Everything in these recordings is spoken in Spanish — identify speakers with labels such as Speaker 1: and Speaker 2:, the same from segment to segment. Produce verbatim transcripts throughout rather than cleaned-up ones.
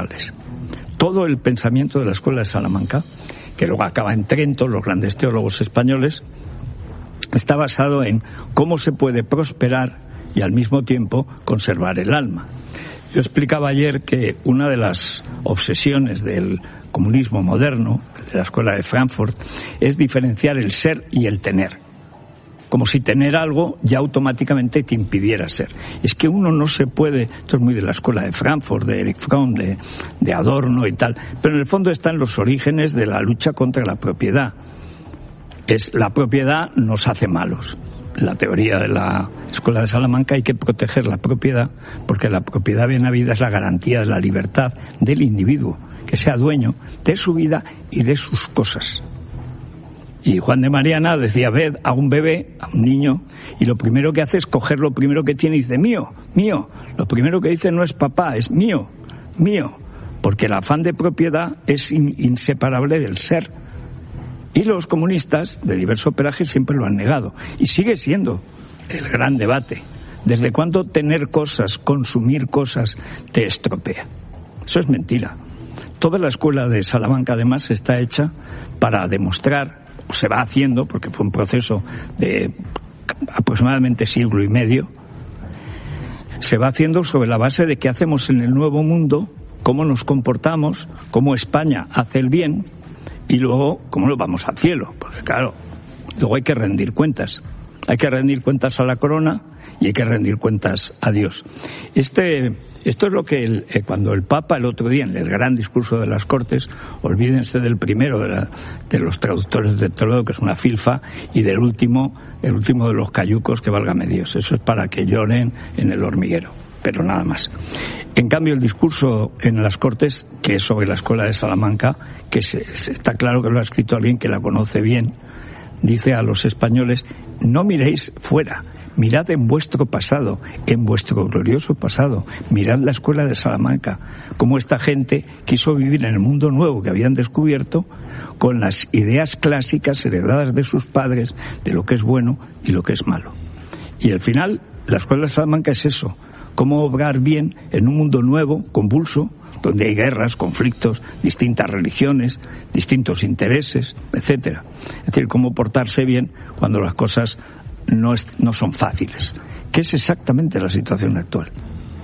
Speaker 1: morales. Todo el pensamiento de la Escuela de Salamanca, que luego acaba en Trento, los grandes teólogos españoles, está basado en cómo se puede prosperar y al mismo tiempo conservar el alma. Yo explicaba ayer que una de las obsesiones del comunismo moderno, de la Escuela de Frankfurt, es diferenciar el ser y el tener. Como si tener algo ya automáticamente te impidiera ser. Es que uno no se puede, esto es muy de la Escuela de Frankfurt, de Erich Fromm, de, de Adorno y tal, pero en el fondo están los orígenes de la lucha contra la propiedad. Es la propiedad nos hace malos. La teoría de la Escuela de Salamanca, hay que proteger la propiedad, porque la propiedad bien habida es la garantía de la libertad del individuo, que sea dueño de su vida y de sus cosas. Y Juan de Mariana decía, ved a un bebé, a un niño, y lo primero que hace es coger lo primero que tiene y dice, mío, mío. Lo primero que dice no es papá, es mío, mío, porque el afán de propiedad es in- inseparable del ser. Y los comunistas de diverso pelaje siempre lo han negado. Y sigue siendo el gran debate. ¿Desde cuándo tener cosas, consumir cosas, te estropea? Eso es mentira. Toda la Escuela de Salamanca, además, está hecha para demostrar, o se va haciendo, porque fue un proceso de aproximadamente siglo y medio, se va haciendo sobre la base de qué hacemos en el nuevo mundo, cómo nos comportamos, cómo España hace el bien, y luego, ¿cómo nos vamos al cielo? Porque claro, luego hay que rendir cuentas. Hay que rendir cuentas a la corona y hay que rendir cuentas a Dios. Este, esto es lo que el, eh, cuando el Papa el otro día, en el gran discurso de las Cortes, olvídense del primero, de, la, de los traductores de Toledo, que es una filfa, y del último, el último de los cayucos, que válgame Dios. Eso es para que lloren en el hormiguero, pero nada más. En cambio, el discurso en las Cortes, que es sobre la Escuela de Salamanca, que se, se está claro que lo ha escrito alguien que la conoce bien, dice a los españoles, no miréis fuera, mirad en vuestro pasado, en vuestro glorioso pasado, mirad la Escuela de Salamanca, cómo esta gente quiso vivir en el mundo nuevo que habían descubierto con las ideas clásicas heredadas de sus padres de lo que es bueno y lo que es malo. Y al final, la Escuela de Salamanca es eso, cómo obrar bien en un mundo nuevo, convulso, donde hay guerras, conflictos, distintas religiones, distintos intereses, etcétera. Es decir, cómo portarse bien cuando las cosas no, es, no son fáciles, que es exactamente la situación actual.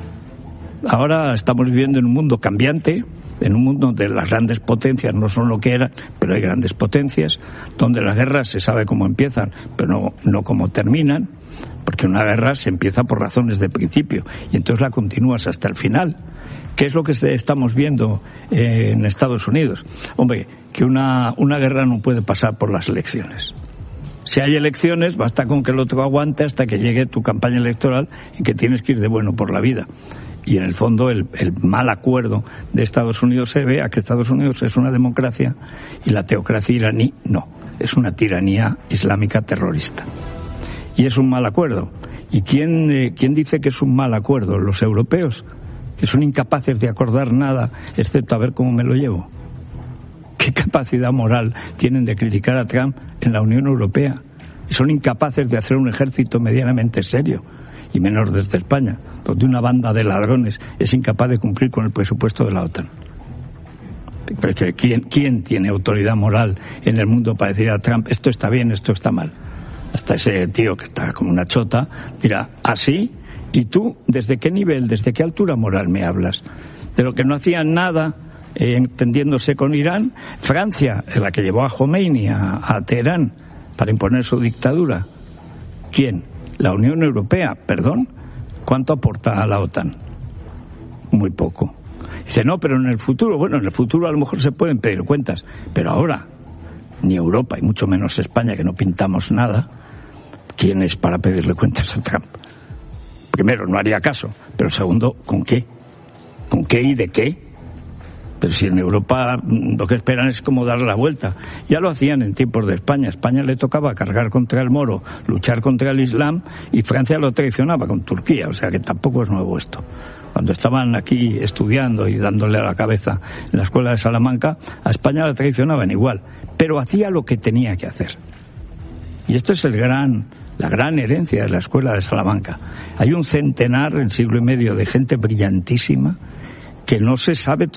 Speaker 1: Ahora estamos viviendo en un mundo cambiante, en un mundo donde las grandes potencias no son lo que eran, pero hay grandes potencias, donde las guerras se sabe cómo empiezan, pero no, no cómo terminan, porque una guerra se empieza por razones de principio y entonces la continúas hasta el final. ¿Qué es lo que estamos viendo eh, en Estados Unidos? Hombre, que una, una guerra no puede pasar por las elecciones. Si hay elecciones, basta con que el otro aguante hasta que llegue tu campaña electoral en que tienes que ir de bueno por la vida. Y en el fondo el, el mal acuerdo de Estados Unidos se ve a que Estados Unidos es una democracia y la teocracia iraní no, es una tiranía islámica terrorista. Y es un mal acuerdo. ¿Y quién, eh, quién dice que es un mal acuerdo? ¿Los europeos? Que son incapaces de acordar nada excepto a ver cómo me lo llevo. ¿Qué capacidad moral tienen de criticar a Trump en la Unión Europea? Y son incapaces de hacer un ejército medianamente serio, y menos desde España, donde una banda de ladrones es incapaz de cumplir con el presupuesto de la OTAN. Pero que ¿quién, quién tiene autoridad moral en el mundo para decir a Trump esto está bien, esto está mal? Hasta ese tío que está como una chota dirá, ¿así? ¿Y tú desde qué nivel, desde qué altura moral me hablas? De lo que no hacían nada, eh, entendiéndose con Irán, Francia, la que llevó a Khomeini a, a Teherán para imponer su dictadura. ¿Quién? La Unión Europea, perdón. ¿Cuánto aporta a la OTAN? Muy poco. Dice, no, pero en el futuro, bueno, en el futuro a lo mejor se pueden pedir cuentas, pero ahora, ni Europa y mucho menos España, que no pintamos nada, ¿quién es para pedirle cuentas a Trump? Primero, no haría caso, pero segundo, ¿con qué? ¿Con qué y de qué? Pero si en Europa lo que esperan es como darle la vuelta. Ya lo hacían en tiempos de España. España le tocaba cargar contra el moro, luchar contra el Islam, y Francia lo traicionaba con Turquía, o sea que tampoco es nuevo esto. Cuando estaban aquí estudiando y dándole a la cabeza en la Escuela de Salamanca, a España la traicionaban igual, pero hacía lo que tenía que hacer. Y esto es el gran, la gran herencia de la Escuela de Salamanca. Hay un centenar, en siglo y medio, de gente brillantísima que no se sabe